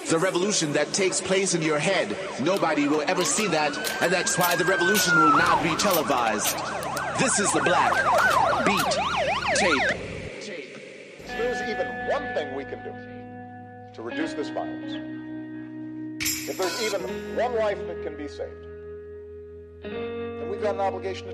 The revolution that takes place in your head. Nobody will ever see that, and that's why the revolution will not be televised. This is the Black Beat Tape. If there's even one thing we can do to reduce this violence, if there's even one life that can be saved, then we've got an obligation to